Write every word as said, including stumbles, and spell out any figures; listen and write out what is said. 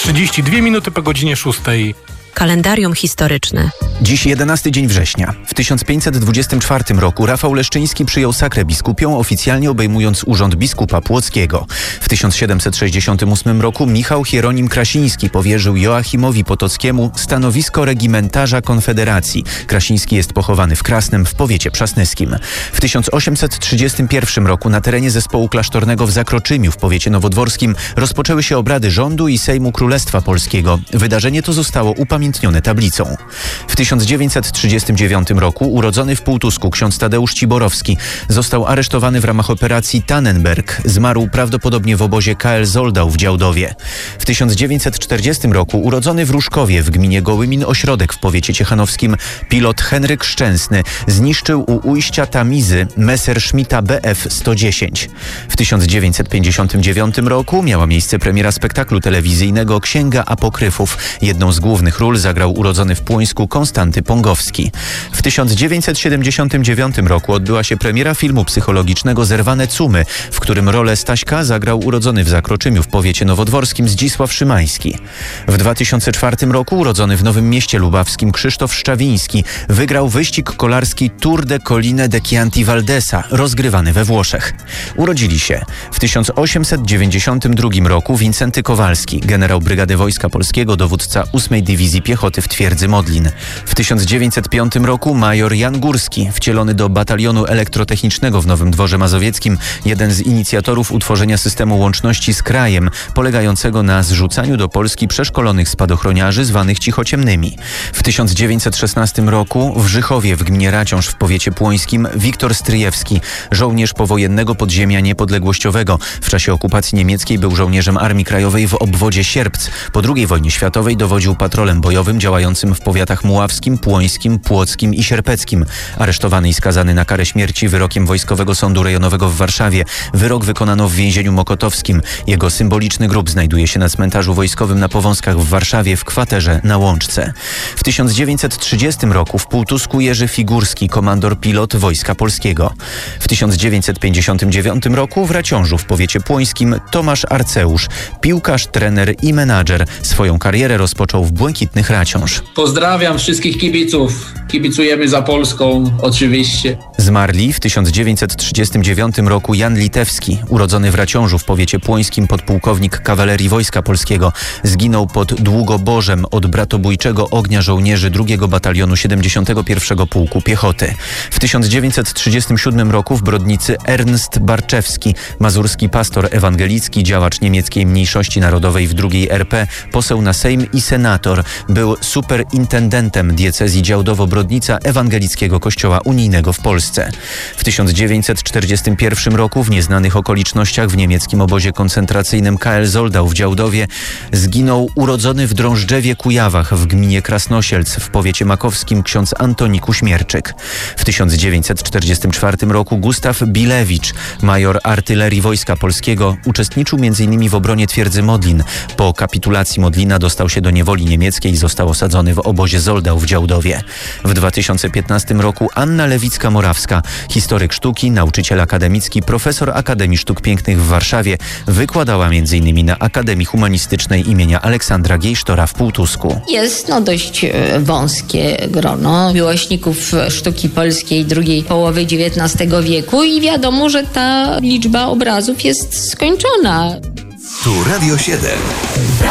trzydzieści dwie minuty po godzinie szóstej. Kalendarium historyczne. Dziś jedenasty dzień września. W tysiąc pięćset dwudziestym czwartym roku Rafał Leszczyński przyjął sakrę biskupią, oficjalnie obejmując urząd biskupa płockiego. W tysiąc siedemset sześćdziesiątym ósmym roku Michał Hieronim Krasiński powierzył Joachimowi Potockiemu stanowisko regimentarza Konfederacji. Krasiński jest pochowany w Krasnem w powiecie przasnyskim. W tysiąc osiemset trzydziestym pierwszym roku na terenie zespołu klasztornego w Zakroczymiu w powiecie nowodworskim rozpoczęły się obrady rządu i Sejmu Królestwa Polskiego. Wydarzenie to zostało upamiętnione tablicą. W tysiąc dziewięćset trzydziestym dziewiątym roku urodzony w Półtusku ksiądz Tadeusz Ciborowski został aresztowany w ramach operacji Tannenberg. Zmarł prawdopodobnie w obozie K L Zoldau w Działdowie. W tysiąc dziewięćset czterdziestym roku urodzony w Różkowie w gminie Gołymin Ośrodek w powiecie ciechanowskim pilot Henryk Szczęsny zniszczył u ujścia Tamizy Messerschmitta B F sto dziesięć. W tysiąc dziewięćset pięćdziesiątym dziewiątym roku miała miejsce premiera spektaklu telewizyjnego Księga Apokryfów. Jedną z głównych ról zagrał urodzony w Płońsku Konstanty Pongowski. W tysiąc dziewięćset siedemdziesiątym dziewiątym roku odbyła się premiera filmu psychologicznego Zerwane cumy, w którym rolę Staśka zagrał urodzony w Zakroczymiu w powiecie nowodworskim Zdzisław Szymański. W dwa tysiące czwartym roku urodzony w Nowym Mieście Lubawskim Krzysztof Szczawiński wygrał wyścig kolarski Tour de Colline de Chianti Valdesa, rozgrywany we Włoszech. Urodzili się w tysiąc osiemset dziewięćdziesiątym drugim roku Wincenty Kowalski, generał Brygady Wojska Polskiego, dowódca ósmej Dywizji Piechoty w Twierdzy Modlin. W tysiąc dziewięćset piątym roku major Jan Górski, wcielony do batalionu elektrotechnicznego w Nowym Dworze Mazowieckim, jeden z inicjatorów utworzenia systemu łączności z krajem, polegającego na zrzucaniu do Polski przeszkolonych spadochroniarzy zwanych cichociemnymi. W tysiąc dziewięćset szesnastym roku w Żychowie w gminie Raciąż w powiecie płońskim Wiktor Stryjewski, żołnierz powojennego podziemia niepodległościowego. W czasie okupacji niemieckiej był żołnierzem Armii Krajowej w obwodzie Sierpc. Po drugiej wojnie światowej dowodził patrolem bojowym działającym w powiatach muławskim, płońskim, płockim i sierpeckim. Aresztowany i skazany na karę śmierci wyrokiem Wojskowego Sądu Rejonowego w Warszawie. Wyrok wykonano w więzieniu mokotowskim. Jego symboliczny grób znajduje się na cmentarzu wojskowym na Powązkach w Warszawie w kwaterze na Łączce. W tysiąc dziewięćset trzydziestym roku w Półtusku Jerzy Figurski, komandor pilot Wojska Polskiego. W tysiąc dziewięćset pięćdziesiątym dziewiątym roku w Raciążu w powiecie płońskim Tomasz Arceusz, piłkarz, trener i menadżer. Swoją karierę rozpoczął w Błękitnych Raciąż. Pozdrawiam wszystkich kibiców. Kibicujemy za Polską, oczywiście. Zmarli w tysiąc dziewięćset trzydziestym dziewiątym roku Jan Litewski, urodzony w Raciążu w powiecie płońskim, podpułkownik kawalerii Wojska Polskiego. Zginął pod Długoborzem od bratobójczego ognia żołnierzy drugiego Batalionu siedemdziesiątego pierwszego Pułku Piechoty. W tysiąc dziewięćset trzydziestym siódmym roku w Brodnicy Ernst Barczewski, mazurski pastor ewangelicki, działacz niemieckiej mniejszości narodowej w drugiej R P, poseł na Sejm i senator. Był superintendentem diecezji Działdowo-Brodnica Ewangelickiego Kościoła Unijnego w Polsce. W tysiąc dziewięćset czterdziestym pierwszym roku w nieznanych okolicznościach w niemieckim obozie koncentracyjnym K L Zoldau w Działdowie zginął urodzony w Drążdżewie Kujawach w gminie Krasnosielc w powiecie makowskim ksiądz Antoni Kuśmierczyk. W tysiąc dziewięćset czterdziestym czwartym roku Gustaw Bilewicz, major artylerii Wojska Polskiego, uczestniczył między innymi w obronie Twierdzy Modlin. Po kapitulacji Modlina dostał się do niewoli niemieckiej i został osadzony w obozie Zoldau w Działdowie. W dwa tysiące piętnastym roku Anna Lewicka-Morawska, historyk sztuki, nauczyciel akademicki, profesor Akademii Sztuk Pięknych w Warszawie, wykładała między innymi na Akademii Humanistycznej imienia Aleksandra Gejsztora w Półtusku. Jest no dość wąskie grono miłośników sztuki polskiej drugiej połowy dziewiętnastego wieku i wiadomo, że ta liczba obrazów jest skończona. Tu Radio siedem.